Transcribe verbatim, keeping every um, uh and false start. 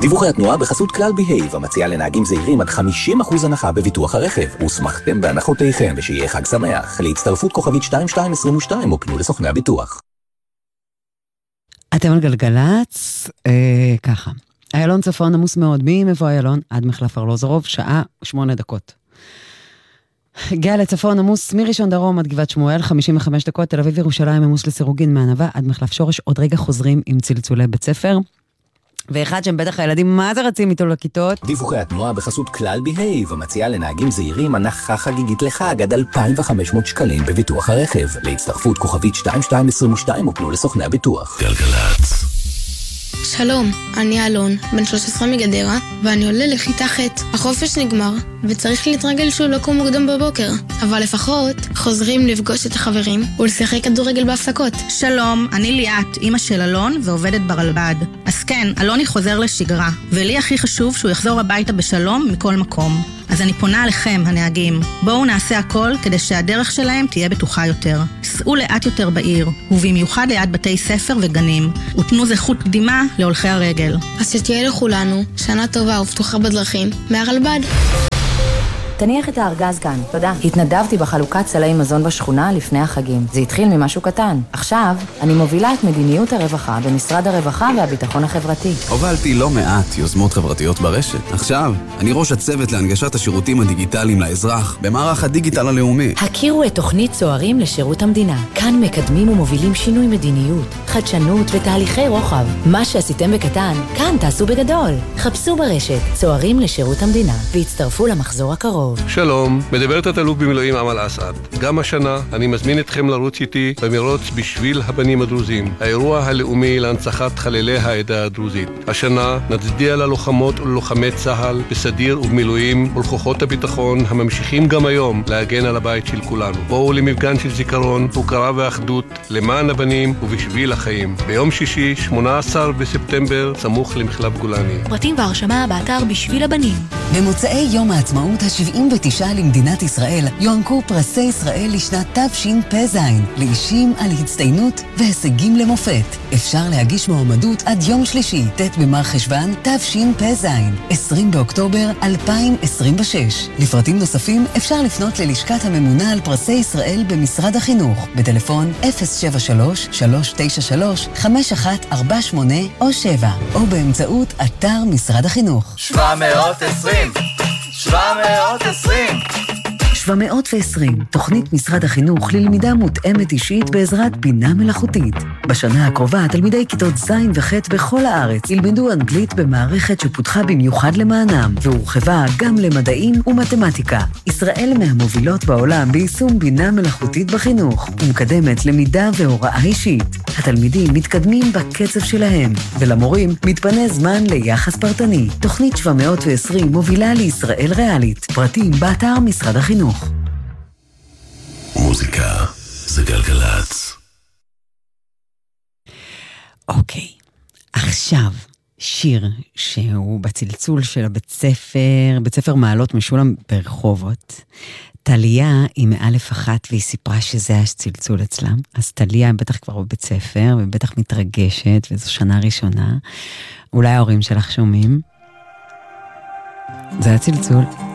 דיווחי התנועה בחסות כלל בהייב, המציע לנהגים זהירים עד חמישים אחוז הנחה בביטוח הרכב. וסמכתם בהנחותיכם ושיהיה חג שמח. להצטרפות כוכבית שתיים שתיים עשרים ושתיים או פנו לסוכני הביטוח. אתם על גלגלץ, אה, ככה. איילון צפון עמוס מאוד, ממבוא איילון עד מחלף ארלוזורוב, שעה ושמונה דקות. גאה לצפון עמוס מראשון דרום עד גבעת שמואל, חמישים וחמש דקות, תל אביב ירושלים עמוס לסירוגין מענבה עד מחלף שורש, עוד רגע חוזרים עם צלצולי בית ספר. ואחד שהם בטח הילדים מה זה רצים איתו לכיתות. דיווחי התנועה בחסות כלל בהייב, המציע לנהגים זהירים הנחה חגיגית לחג עד אלפיים וחמש מאות שקלים בביטוח הרכב. להצטרפות כוכבית שתיים שתיים עשרים ושתיים ופנו לסוכני הביטוח. גלגלץ. שלום, אני אלון, בן שלוש עשרה מגדרה, ואני עולה לכיתה ח'. החופש נגמר, וצריך להתרגל שוב לקום מוקדם בבוקר. אבל לפחות חוזרים לפגוש את החברים ולשחק כדורגל בהפסקות. שלום, אני ליאת, אמא של אלון ועובדת ברלב"ד. אז כן, אלוני חוזר לשגרה, ולי הכי חשוב שהוא יחזור הביתה בשלום מכל מקום. אז אני פונה עליכם, הנהגים. בואו נעשה הכל כדי שהדרך שלהם תהיה בטוחה יותר. סעו לאט יותר בעיר, ובמיוחד ליד בתי ספר וגנים, ותנו זכות קדימה להולכי הרגל. אז שתהיה לכולנו שנה טובה ובטוחה בדרכים מהרלב"ד. תניח את הארגז כאן, תודה. התנדבתי בחלוקת סלי מזון בשכונה לפני החגים. זה התחיל ממשהו קטן. עכשיו, אני מובילה את מדיניות הרווחה במשרד הרווחה והביטחון החברתי. הובלתי לא מעט יוזמות חברתיות ברשת. עכשיו, אני ראש הצוות להנגשת השירותים הדיגיטליים לאזרח במערך הדיגיטל הלאומי. הכירו את תוכנית צוערים לשירות המדינה. כאן מקדמים ומובילים שינוי מדיניות, חדשנות ותהליכי רוחב. מה שעשיתם בקטן, כאן תעשו בגדול. חפשו ברשת צוערים לשירות המדינה והצטרפו למחזור הקרוב. שלום, מדברת התלוף במילואים אמל אסעד. גם השנה אני מזמין אתכם לרוץ איתי במרוץ בשביל הבנים הדרוזים, האירוע הלאומי להנצחת חללי העדה הדרוזית. השנה נצדיע ללוחמות וללוחמי צה"ל בסדיר ובמילואים ולכוחות הביטחון הממשיכים גם היום להגן על הבית של כולנו. בואו למפגן של זיכרון, הוקרה ואחדות למען הבנים ובשביל החיים. ביום שישי, שמונה עשר בספטמבר, סמוך למחלף גולני. פרטים והרשמה באתר בשביל הבנים. במוצאי יום העצמאות ה-שבעים ותשע למדינת ישראל יוענקו פרסי ישראל לשנת תשפ"ז לאישים על הצטיינות והישגים למופת. אפשר להגיש מועמדות עד יום שלישי, ט' במר חשוון תשפ"ז, עשרים באוקטובר אלפיים עשרים ושש. לפרטים נוספים אפשר לפנות ללשכת הממונה על פרסי ישראל במשרד החינוך בטלפון אפס שבע שלוש שלוש תשע שלוש חמש אחת ארבע שמונה או שבע או באמצעות אתר משרד החינוך. שבע מאות ועשרים שבע מאות ועשרים שבע מאות ועשרים, תוכנית משרד החינוך ללמידה מותאמת אישית בעזרת בינה מלאכותית. בשנה הקרובה תלמידי כיתות ז' וח' בכל הארץ ילמדו אנגלית במערכת שפותחה במיוחד למענם, והורחבה גם למדעים ומתמטיקה. ישראל מהמובילות בעולם ביישום בינה מלאכותית בחינוך, ומקדמת למידה והוראה אישית. התלמידים מתקדמים בקצב שלהם, ולמורים מתפנה זמן ליחס פרטני. תוכנית שבע מאות ועשרים מובילה לישראל ריאלית. פרטים באתר משרד החינוך. מוזיקה זה גלגלץ. אוקיי, עכשיו שיר שהוא בצלצול של הבית ספר, בית ספר מעלות משולם ברחובות. טליה היא מאלף אחת והיא סיפרה שזה הצלצול אצלם, אז טליה בטח כבר בבית ספר ובטח מתרגשת וזו שנה ראשונה. אולי ההורים שלך שומעים? זה הצלצול.